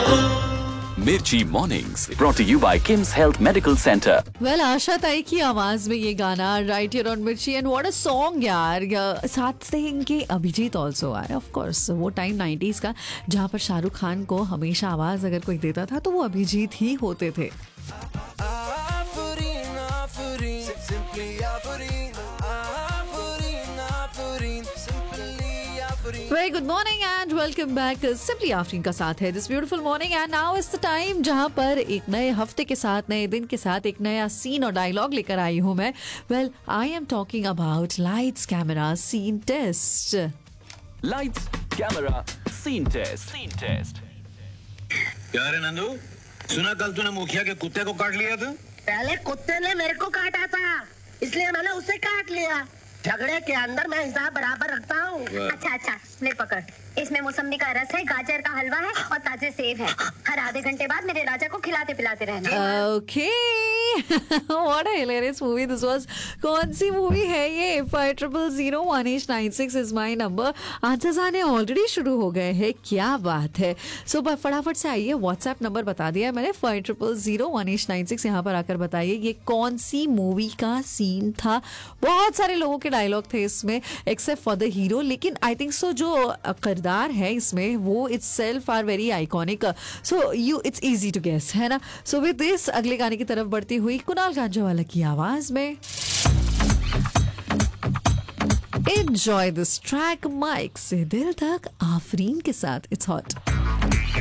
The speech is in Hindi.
मिर्ची mornings brought to you by Kim's Health Medical Center. Well आशा ताई की आवाज में ये गाना राइट हियर ऑन मिर्ची एंड व्हाट अ सॉन्ग यार। साथ से इनके अभिजीत ऑल्सो आए ऑफ कोर्स। वो टाइम 90s का जहाँ पर शाहरुख खान को हमेशा आवाज अगर कोई देता था तो वो अभिजीत ही होते थे। Very good morning and welcome back. Simply Afreen का साथ है this beautiful morning and now is the time जहां पर एक नए हफ्ते के साथ, नए दिन के साथ एक नया सीन और डायलॉग लेकर आई हूं मैं। Well I am talking about lights camera scene test. Lights, camera, scene test. क्या रे नंदू, सुना कल तूने मुखिया के कुत्ते को काट लिया था? पहले कुत्ते ने मेरे को काटा था, इसलिए मैंने उसे काट लिया। झगड़े के अंदर मैं हिसाब बराबर रखता हूँ। अच्छा ले पकड़। इसमें मौसम्मी का रस है, गाजर का हलवा है और ताजे सेब है। हर आधे घंटे बाद मेरे राजा को खिलाते पिलाते रहना। Okay what a hilarious movie this was. कौन सी मूवी है ये? 5001H96 is my number. Answers आने ऑलरेडी शुरू हो गए हैं, क्या बात है। सो फटाफट से आइए, व्हाट्सएप नंबर बता दिया है मैंने 5001H96। यहाँ पर आकर बताइए ये कौन सी मूवी का सीन था। बहुत सारे लोगों के डायलॉग थे इसमें एक्सेप्ट फॉर द हीरो, लेकिन आई थिंक सो जो किरदार है इसमें वो itself are very iconic. So you it's easy to guess, है ना। सो विद दिस अगले गाने की तरफ बढ़ती हुई कुणाल कांजवाला की आवाज में एंजॉय दिस ट्रैक माइक से दिल तक आफरीन के साथ। It's hot.